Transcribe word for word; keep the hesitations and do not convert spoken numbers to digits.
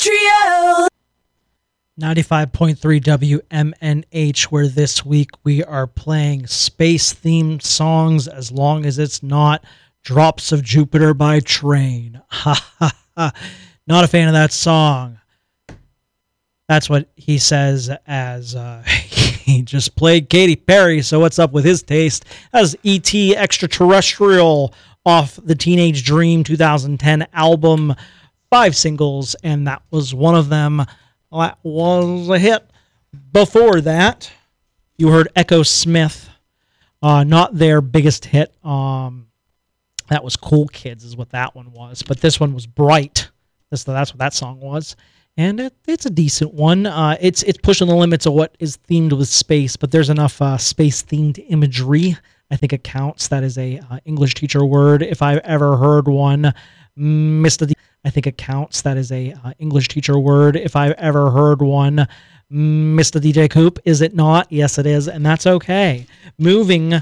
Montreal. ninety-five point three W M N H, where this week we are playing space-themed songs as long as it's not Drops of Jupiter by Train. Ha ha ha. Not a fan of that song. That's what he says as uh, he just played Katy Perry, so what's up with his taste? As E T Extraterrestrial off the Teenage Dream two thousand ten album, five singles, and that was one of them. That was a hit. Before that, you heard Echo Smith, uh, not their biggest hit. Um, that was Cool Kids is what that one was, but this one was Bright. This, that's what that song was, and it, it's a decent one. Uh, it's it's pushing the limits of what is themed with space, but there's enough uh, space-themed imagery. I think it counts. That is a uh, English teacher word if I've ever heard one. Mister D- I think it counts. That is a uh, English teacher word if I've ever heard one. Mister D J Coop, is it not? Yes, it is, and that's okay. Moving